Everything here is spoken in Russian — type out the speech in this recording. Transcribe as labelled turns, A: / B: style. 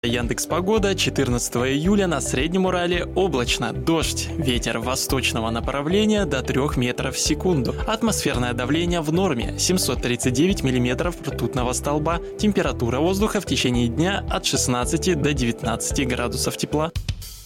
A: Яндекс.Погода, 14 июля на Среднем Урале облачно, дождь, ветер восточного направления до 3 метров в секунду. Атмосферное давление в норме, 739 миллиметров ртутного столба. Температура воздуха в течение дня от 16 до 19 градусов тепла.